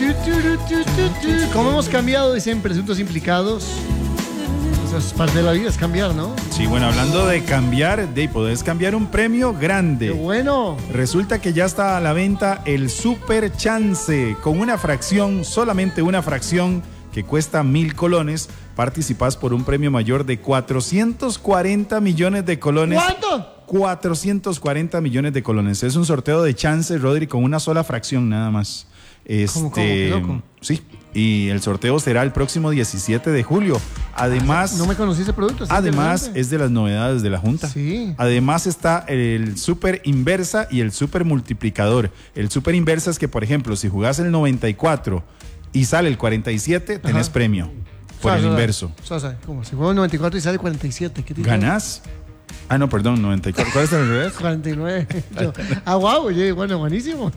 ¿Cómo hemos cambiado? Dicen presuntos implicados. Eso es parte de la vida, es cambiar, ¿no? Sí, bueno, hablando de cambiar, podés cambiar un premio grande. ¡Qué bueno! Resulta que ya está a la venta el Super Chance, con una fracción, solamente una fracción, que cuesta 1,000 colones. Participás por un premio mayor de 440 millones de colones. ¿Cuánto? 440 millones de colones. Es un sorteo de chance, Rodri, con una sola fracción nada más. ¿Cómo? Qué loco. Sí, y el sorteo será el próximo 17 de julio. Además, no me conocí ese producto. Además, es de las novedades de la Junta. Sí. Además está el Super Inversa y el Super Multiplicador. El Super Inversa es que, por ejemplo, si jugás el 94 y sale el 47, tenés premio por el inverso. ¿Cómo? Si juego el 94 y sale el 47, ¿qué tipo? ¿Ganás? Ah, no, perdón, 94. ¿Cuál es el revés? 49. Wow, oye, bueno, buenísimo.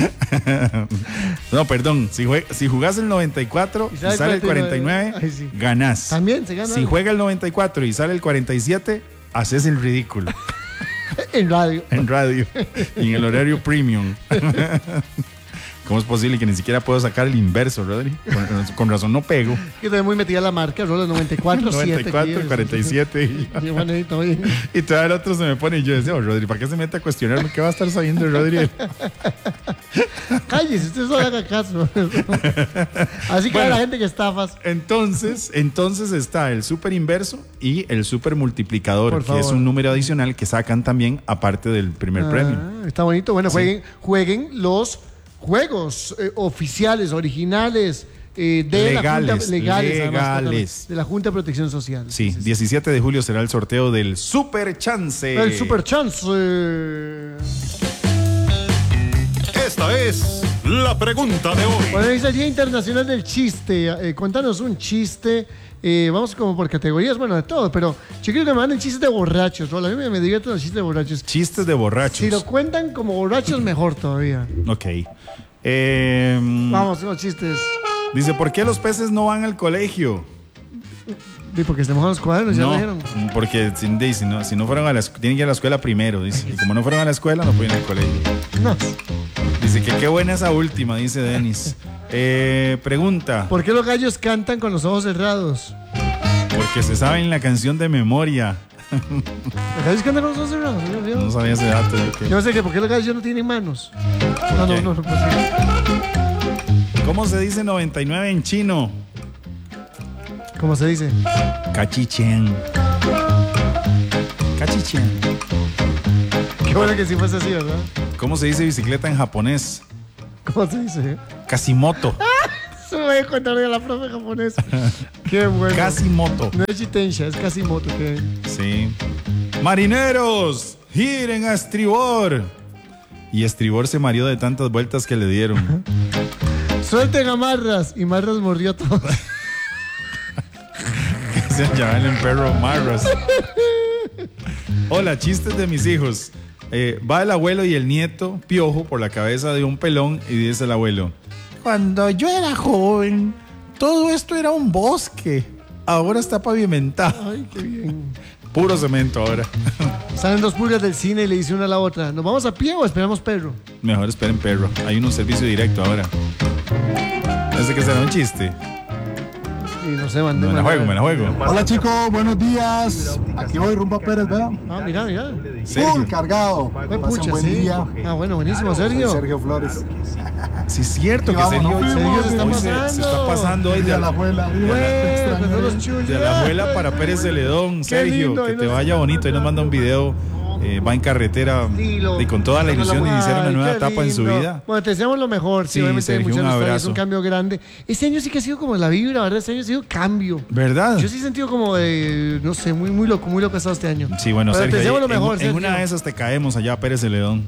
No, perdón, si jugás el 94 y sale el 49, sí, ganás. También se gana. Si juega el 94 y sale el 47, haces el ridículo. En radio. En radio. Y en el horario premium. ¿Cómo es posible que ni siquiera puedo sacar el inverso, Rodri? Con razón no pego. Que te muy metida la marca, Rodri, 94, 94, 47. Y todavía el otro se me pone y yo decía, Rodri, ¿para qué se mete a cuestionarme qué va a estar sabiendo Rodri? Cállese, usted solo haga caso. Así que la gente que estafas. Entonces está el super inverso y el super multiplicador, que es un número adicional que sacan también aparte del primer premio. Está bonito. Bueno, jueguen los juegos oficiales, originales, legales, además, de la Junta de Protección Social. Sí, 17 de julio será el sorteo del Super Chance. El Super Chance. Esta es la pregunta de hoy. Bueno, es el Día Internacional del Chiste. Cuéntanos un chiste. Vamos como por categorías, bueno, de todo, pero yo quiero que me manden chistes de borrachos, Rola. A mí me divierten los chistes de borrachos. Chistes de borrachos. Si lo cuentan como borrachos, mejor todavía. Ok. Vamos, los chistes. Dice, ¿por qué los peces no van al colegio? Porque se mojan los cuadernos, ya lo dijeron. Porque si no fueron tienen que ir a la escuela primero, dice. Y como no fueron a la escuela, no pueden ir al colegio. No. Dice que qué buena esa última, dice Denis. Pregunta. ¿Por qué los gallos cantan con los ojos cerrados? Porque se saben la canción de memoria. ¿Los gallos cantan con los ojos cerrados? No sabía ese dato. Yo no sé que ¿por qué los gallos no tienen manos? No, pues sí. ¿Cómo se dice 99 en chino? ¿Cómo se dice? Cachichen. Cachichen. Qué bueno que sí fuese así, ¿verdad? ¿Cómo se dice bicicleta en japonés? ¿Cómo se dice? Kasimoto. Se me voy a contar de la profe japonesa. Qué bueno. Kasimoto. No es Jitensha, es Kasimoto. Sí. Marineros, giren a estribor. Y estribor se mareó de tantas vueltas que le dieron. Suelten a Marras. Y Marras mordió a todos. Se llaman el perro Marras. Hola, chistes de mis hijos. Va el abuelo y el nieto piojo por la cabeza de un pelón y dice el abuelo: cuando yo era joven, todo esto era un bosque. Ahora está pavimentado. Ay, qué bien. Puro cemento ahora. Salen dos pulgas del cine y le dice una a la otra: ¿nos vamos a pie o esperamos perro? Mejor esperen perro. Hay un servicio directo ahora. ¿Ese que será un chiste? Y no sé, me la juego. Hola chicos, buenos días. Aquí voy rumbo a Pérez, ¿verdad? Mira. Full cargado. Pucha, buen día. Bueno, buenísimo, Sergio. Sergio Flores. Sí, es cierto que Sergio se está pasando hoy de la abuela. De la abuela para Pérez Celedón. Sergio, lindo, que te vaya bonito. Ahí nos manda un video. Va en carretera y con toda la ilusión de iniciar una nueva etapa en su vida. Bueno, te deseamos lo mejor. Sí, Sergio, un abrazo. Es un cambio grande. Este año sí que ha sido como la vibra, ¿verdad? Este año ha sido cambio. ¿Verdad? Yo sí he sentido como de, no sé, muy loco ha estado este año. Sí, bueno, pero Sergio, te deseamos lo mejor, en una de esas te caemos allá a Pérez Celedón.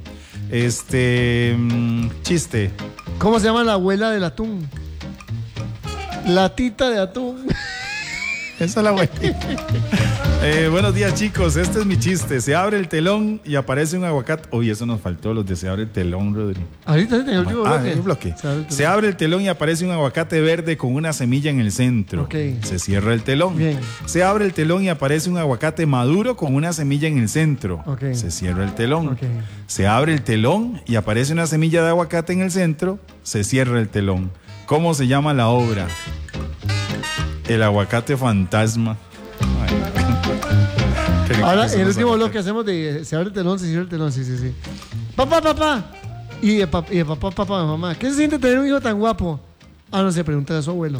Chiste. ¿Cómo se llama la abuela del atún? La tita de atún. Esa es la abuelita. Buenos días, chicos. Este es mi chiste. Se abre el telón y aparece un aguacate. Uy, eso nos faltó, los de se abre el telón, Rodri. Ahorita en el último bloque. Se abre el telón y aparece un aguacate verde con una semilla en el centro. Okay. Se cierra el telón. Bien. Se abre el telón y aparece un aguacate maduro con una semilla en el centro. Okay. Se cierra el telón. Okay. Se abre el telón y aparece una semilla de aguacate en el centro. Se cierra el telón. ¿Cómo se llama la obra? El aguacate fantasma. Ahora, en el último bloque hacemos de se abre el telón, se cierra el telón, sí. Papá. Y el papá, mamá. ¿Qué se siente tener un hijo tan guapo? No sé, pregúntale a su abuelo.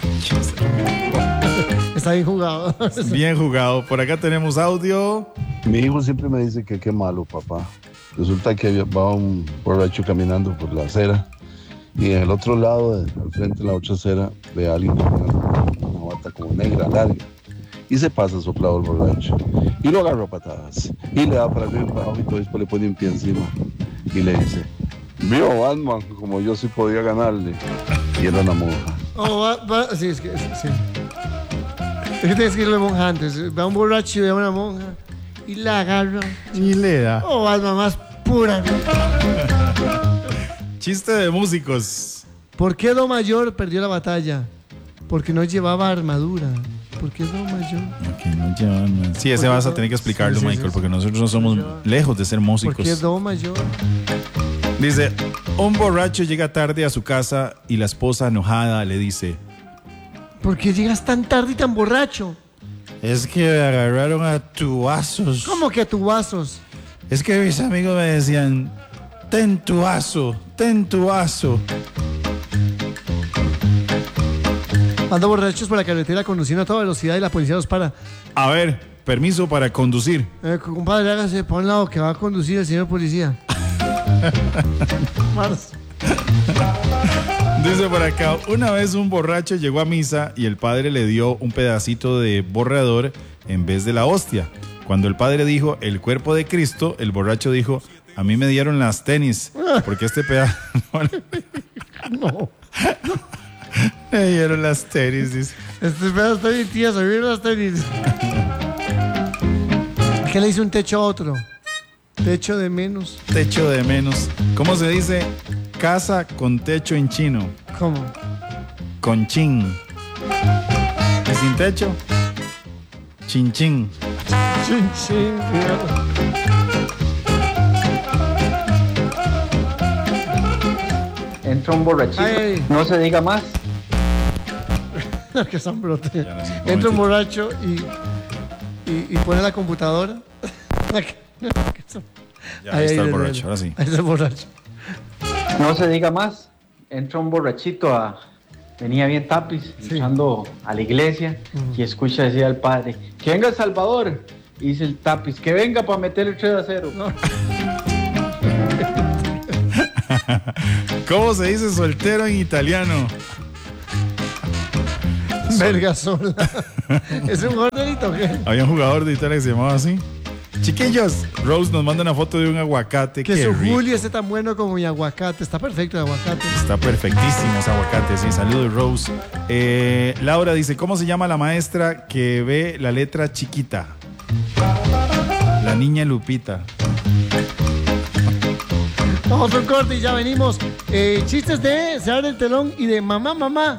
Está bien jugado. Bien jugado. Por acá tenemos audio. Mi hijo siempre me dice que qué malo, papá. Resulta que va un borracho caminando por la acera y en el otro lado, al frente de la otra acera, ve a alguien con una bata como negra, larga. Y se pasa soplado el borracho. Y lo agarra a patadas. Y le da para arriba y para abajo y todo después le pone un pie encima. Y le dice, vio Batman, como yo sí podía ganarle. Y era una monja. Sí, es que sí. Es que tienes que irle monja antes. Va un borracho y ve a una monja. Y la agarra. Y le da. Batman más pura. Chiste de músicos. ¿Por qué Do Mayor perdió la batalla? Porque no llevaba armadura. ¿Por qué Do Mayor? Porque no llevaba armadura. Sí, ese vas a tener que explicarlo, Michael, porque nosotros no somos lejos de ser músicos. ¿Por qué Do Mayor? Dice, un borracho llega tarde a su casa y la esposa enojada le dice, ¿por qué llegas tan tarde y tan borracho? Es que me agarraron a tubazos. ¿Cómo que a tubazos? Es que mis amigos me decían, ten tu vaso. Ando borrachos por la carretera conduciendo a toda velocidad y la policía los para. A ver, permiso para conducir. Compadre, hágase por un lado que va a conducir el señor policía. Dice por acá, una vez un borracho llegó a misa y el padre le dio un pedacito de borrador en vez de la hostia. Cuando el padre dijo el cuerpo de Cristo, el borracho dijo, a mí me dieron las tenis, porque este pedazo... No. Me dieron las tenis, dice. Este pedazo está bien tieso, me dieron las tenis. ¿Qué le hizo un techo a otro? Techo de menos. Techo de menos. ¿Cómo se dice casa con techo en chino? ¿Cómo? Con chin. ¿Y sin techo? Chin chin. Chin chin. Entra un borrachito. Ay. No se diga más. Que son brote. Entra un borracho y pone la computadora. Ya, ahí está el borracho, ahora sí. Ahí está el borracho. No se diga más. Entra un borrachito venía bien tapiz, entrando a la iglesia y escucha decir al padre, que venga El Salvador. Y dice el tapiz, que venga para meter el 3-0. No. ¿Cómo se dice soltero en italiano? Vergasola. ¿Es un jugador de Italia o qué? Había un jugador de Italia que se llamaba así. Chiquillos, Rose nos manda una foto de un aguacate. Que su Julio esté tan bueno como mi aguacate. Está perfecto el aguacate. Está perfectísimo ese aguacate, sí. Saludos, Rose. Laura dice, ¿cómo se llama la maestra que ve la letra chiquita? La niña Lupita. Vamos a un corte y ya venimos. Chistes de Se abre el telón y de mamá.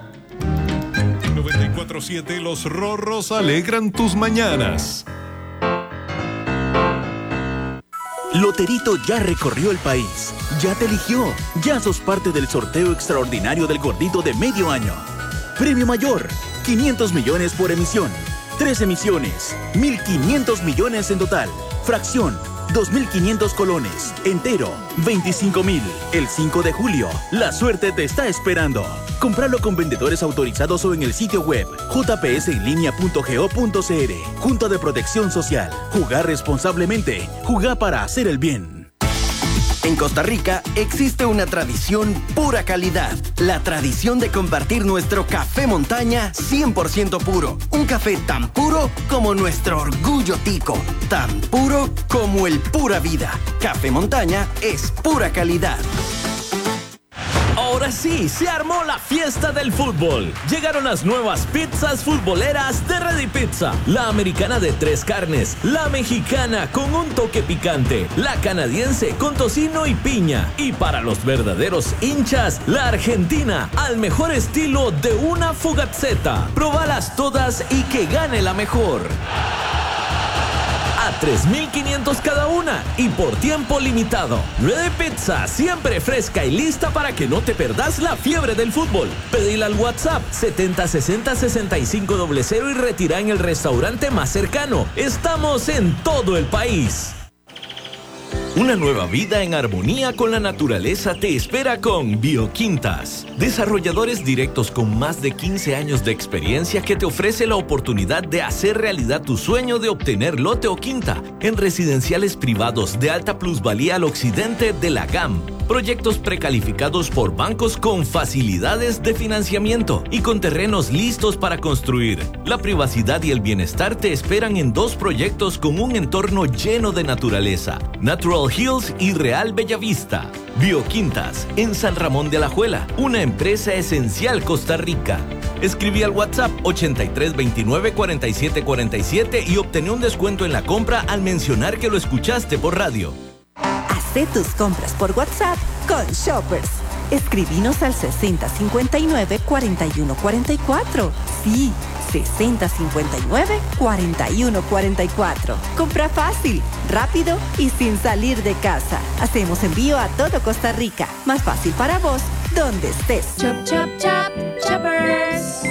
94.7 Los Rorros alegran tus mañanas. Loterito ya recorrió el país, ya te eligió, ya sos parte del sorteo extraordinario del gordito de medio año. Premio mayor, 500 millones por emisión, 3 emisiones, 1.500 millones en total. Fracción, 2.500 colones, entero, 25.000. El 5 de julio, la suerte te está esperando. Cómpralo con vendedores autorizados o en el sitio web jpsenlinea.go.cr. Junta de Protección Social. Jugar responsablemente. Jugar para hacer el bien. En Costa Rica existe una tradición pura calidad. La tradición de compartir nuestro café montaña 100% puro. Un café tan puro como nuestro orgullo tico. Tan puro como el pura vida. Café montaña es pura calidad. Ahora sí, se armó la fiesta del fútbol. Llegaron las nuevas pizzas futboleras de Ready Pizza. La americana de 3 carnes, la mexicana con un toque picante, la canadiense con tocino y piña. Y para los verdaderos hinchas, la argentina al mejor estilo de una Fugazzetta. Probalas todas y que gane la mejor. a $3,500 cada una y por tiempo limitado. Ready Pizza, siempre fresca y lista para que no te perdas la fiebre del fútbol. Pedila al WhatsApp 7060-6500 y retira en el restaurante más cercano. Estamos en todo el país. Una nueva vida en armonía con la naturaleza te espera con Bioquintas. Desarrolladores directos con más de 15 años de experiencia que te ofrece la oportunidad de hacer realidad tu sueño de obtener lote o quinta en residenciales privados de alta plusvalía al occidente de la GAM. Proyectos precalificados por bancos con facilidades de financiamiento y con terrenos listos para construir. La privacidad y el bienestar te esperan en 2 proyectos con un entorno lleno de naturaleza: Natural Hills y Real Bellavista. Bioquintas, en San Ramón de Alajuela, una empresa esencial Costa Rica. Escribí al WhatsApp 8329-4747 y obtén un descuento en la compra al mencionar que lo escuchaste por radio. Haz tus compras por WhatsApp con Shoppers. Escribinos al 6059-4144. Sí, 6059-4144. Compra fácil, rápido y sin salir de casa. Hacemos envío a todo Costa Rica. Más fácil para vos, donde estés. Chop, chop, chop, Shoppers.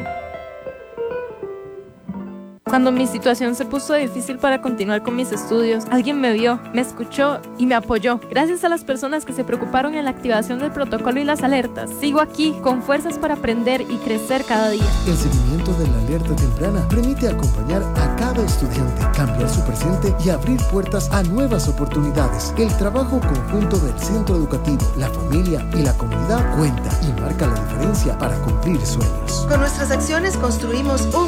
Cuando mi situación se puso difícil para continuar con mis estudios, alguien me vio, me escuchó y me apoyó. Gracias a las personas que se preocuparon en la activación del protocolo y las alertas, sigo aquí con fuerzas para aprender y crecer cada día. El seguimiento de la alerta temprana permite acompañar a cada estudiante, cambiar su presente y abrir puertas a nuevas oportunidades. El trabajo conjunto del centro educativo, la familia y la comunidad cuenta y marca la diferencia para cumplir sueños. Con nuestras acciones construimos un